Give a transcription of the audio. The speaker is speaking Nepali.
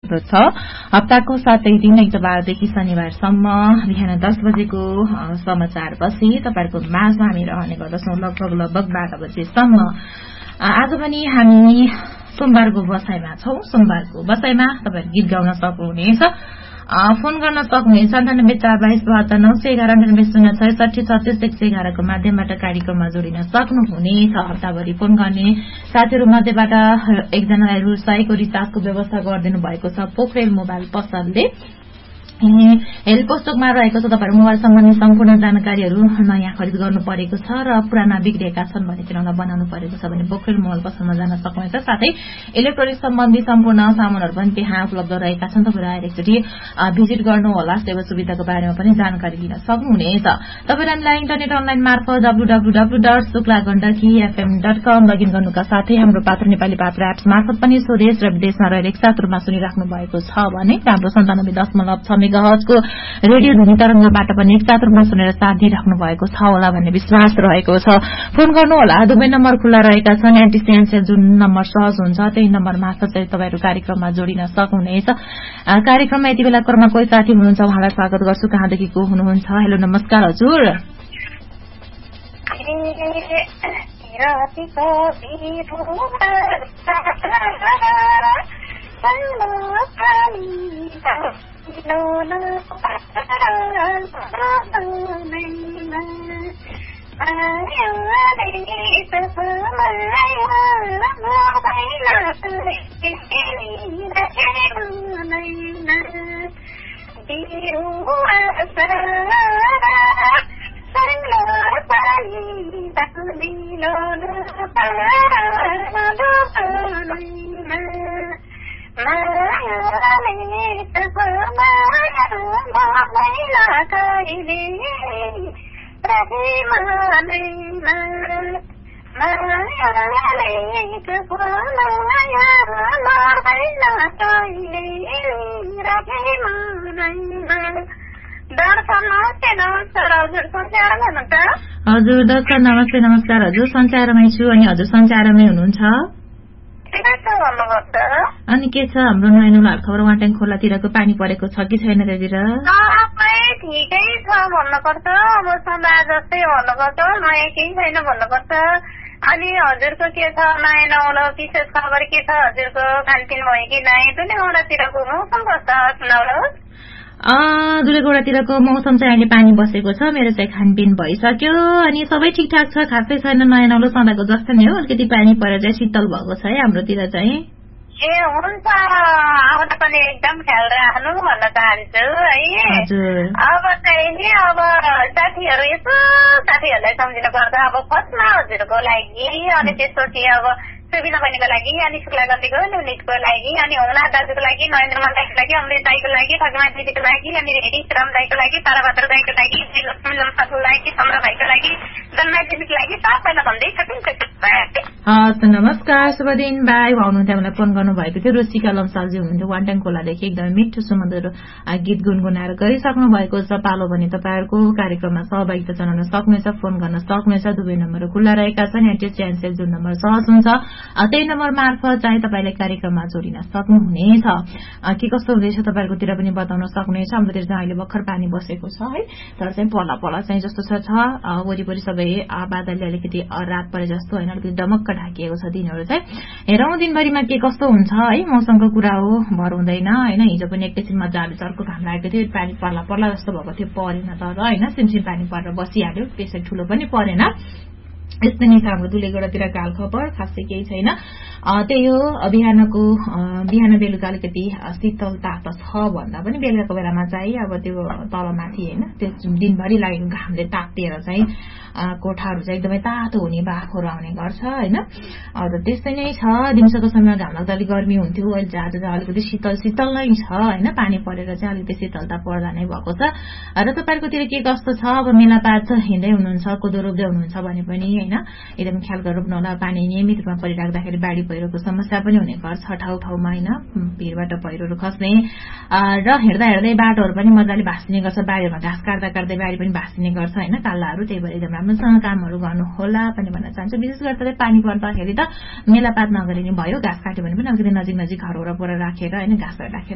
छ। हप्ताको 7 दिन इतबारदेखि शनिबारसम्म बिहान 10 बजेको समाचारपछि तपाईहरुको माझमा हामी रहने गर्दछौं लगभग 12 बजेसम्म। आज पनि हामी सोमबारको बसाइमा छौं। सोमबारको बसाइमा तपाईहरु गीत गाउन सक्नुहुनेछ, फोन गर्न सक्नुहुनेछ 98427211 को माध्यमबाट कार्यक्रममा जोडिन सक्नुहुनेछ। हप्ताभरि फोन गर्ने साथीहरु मध्येबाट एकजनालाई रु 100 को रिचार्जको व्यवस्था गरिदिनु भएको छ पोखरेल मोबाइल पसलले। हेल्प पोस्टकमा रहेको छ। तपाईहरु मोबाइल सम्बन्धी सम्पूर्ण जानकारीहरु नयाँ खरिद गर्नु परेको छ र पुराना बिग्रेका छन् भने तिनीलाई बनाउनु परेको छ भने पोखरेल मोबाइल पसलमा जान सक्नुहुन्छ। साथै इलेक्ट्रोनिक सम्बन्धी सम्पूर्ण सामानहरु पनि त्यहाँ उपलब्ध रहेका छन्। तपाईहरु आएर एकचोटी भिजिट गर्नु होला। सेवा सुविधाको बारेमा पनि जानकारी लिन सक्नुहुनेछ। तपाईहरुलाई इन्टरनेट अनलाइन मार्फत www.suklagandakifm.com लगइन गर्नुका साथै हाम्रो पात्र नेपाली पात्र एप्स मार्फत पनि स्वदेश र विदेशमा रहेर एकसाथ रूपमा सुनिराख्नु भएको छ भने हाम्रो 97.6 मेगाहर्ज को रेडियो ध्वनि तरंगबाट पनि एकसाथ रूपमा सुनेर साथ दिइराख्नु भएको छ होला भन्ने विश्वास रहेको छ। फोन गर्नु होला। दुवै नम्बर खुल्ला रहेका छन्। एन्टिसिएन्सियल जुन नम्बर सहज हुन्छ त्यही नम्बर मार्फत चाहिँ तपाईहरु कार्यक्रममा जोडिन सक्नुहुनेछ। कार्यक्रममा यति बेला क्रममा कोही साथी हुनुहुन्छ, उहाँलाई स्वागत गर्छु। कहाँदेखि को हुनुहुन्छ? हेलो नमस्कार हजुर। हजुर दर्शक नमस्ते। नमस्कार हजुर, सञ्चारमै छु। अनि हजुर सञ्चारमै हुनुहुन्छ? अनि के छ हाम्रो नयाँ हाल खबर? वाटाङ खोलातिरको पानी परेको छ कि छैन त्यतिर? ठिकै छ भन्नुपर्छ। अब सदा जस्तै भन्नुपर्छ, नयाँ केही छैन भन्नुपर्छ। अनि हजुरको के छ नयाँ नौलो विशेष खबर के छ? हजुरको खानपिन भयो कि नयाँ? दुलेगौडातिरको मौसम कस्तो सुनाउनु? दुलेगौडातिरको मौसम चाहिँ अहिले पानी बसेको छ। मेरो चाहिँ खानपिन भइसक्यो अनि सबै ठिकठाक छ, खासै छैन। नयाँ नौलो सदाको जस्तो नै हो, अलिकति पानी परेर चाहिँ शीतल भएको छ है हाम्रोतिर चाहिँ। ए हुन्छ, अब तपाईँले एकदम ख्याल राख्नु भन्न चाहन्छु है। अब चाहिँ नि अब साथीहरूलाई सम्झिनु पर्दा अब फर्स्टमा हजुरको लागि, अनि त्यसपछि अब सुबिना बहिनीको लागि, अनि शुक्ला गल्तीको नुनिटको लागि, अनि हुना दाजुको लागि, नरेन्द्र मन दाईको लागि, अमृत दाईको लागि, ठगमा दिदीको लागि, अनि रेडी श्रम दाईको लागि, ताराबहादुर दाईको लागि, लक्ष्मी लम्साको लागि, सम्र भाइको लागि, जन्मा दिदीको लागि सबैलाई भन्दै सकिन्छ। नमस्कार, शुभ दिन। बाई हुनुहुन्थ्यो, हामीलाई फोन गर्नुभएको थियो। रोसिका लम्सालजी हुनुहुन्थ्यो वाटाङ खोलादेखि। एकदमै मिठो सुमधुर गीत गुनगुनाएर गरिसक्नु भएको छ। पालो भने तपाईँहरूको कार्यक्रममा सहभागिता जनाउन सक्नुहुनेछ, फोन गर्न सक्नुहुनेछ। दुवै नम्बर खुल्ला रहेका छन्। एन्टिसिएन्सियल जुन नम्बर सहज हुन्छ त्यही नम्बर मार्फत चाहिँ तपाईँले कार्यक्रममा जोडिन सक्नुहुनेछ। के कस्तो हुँदैछ तपाईँहरूकोतिर पनि बताउन सक्नुहुनेछ। हाम्रोतिर चाहिँ अहिले भर्खर पानी बसेको छ है, तर चाहिँ पल्ला चाहिँ जस्तो छ वरिपरि सबै बादलले अलिकति रात परे जस्तो होइन, अलिकति डमक्क ढाकिएको छ दिनहरू चाहिँ। हेरौँ दिनभरिमा के कस्तो हुन्छ है, मौसमको कुरा हो, भर हुँदैन होइन। हिजो पनि एकैछिन मजाले चर्को घाम लागेको थियो, पानी पर्ला जस्तो भएको थियो, परेन तर होइन, सिमसिम पानी परेर बसिहाल्यो, त्यसै ठुलो पनि परेन। यस्तै नै छ हाम्रो दुलेगौडातिरको हाल खबर, खासै केही छैन। त्यही हो, बिहान बेलुका अलिकति शीतलता त छ भन्दा पनि बेलुकाको बेलामा चाहिँ अब त्यो तलमाथि होइन, त्यो दिनभरि लागेको घामले तातिएर चाहिँ कोठाहरू चाहिँ एकदमै तातो हुने, बाफहरू आउने गर्छ होइन। त्यस्तै नै छ। दिउँसोको समयमा घाम लाग्दा अलिक गर्मी हुन्थ्यो, अहिले आज चाहिँ अलिकति शीतल नै छ होइन। पानी परेर चाहिँ अलिकति शीतलता पर्दा नै भएको छ। र तपाईँहरूकोतिर के कस्तो छ? अब मेलापात हिँड्दै हुनुहुन्छ, कोदो रोप्दै हुनुहुन्छ भने पनि होइन, एकदम ख्याल गरेर रोप्नु होला। पानी नियमित रूपमा परिराख्दाखेरि बाढी पहिरोको समस्या पनि हुने गर्छ ठाउँमा होइन, भिरबाट पहिरोहरू खस्ने र हिँड्दै बाटोहरू पनि मजाले भाँसिने गर्छ। बारीमा घाँस काट्दै बारी पनि भाँसिने गर्छ होइन, काल्लाहरू। त्यही भएर एकदम राम्रोसँग कामहरू गर्नु होला पनि भन्न चाहन्छु। विशेष गरेर पानी पर्दाखेरि त मेलापात नगरिने भयो, घाँस काट्यो भने पनि अलिकति नजिक घर वरपर राखेर होइन, घाँसहरू राखेर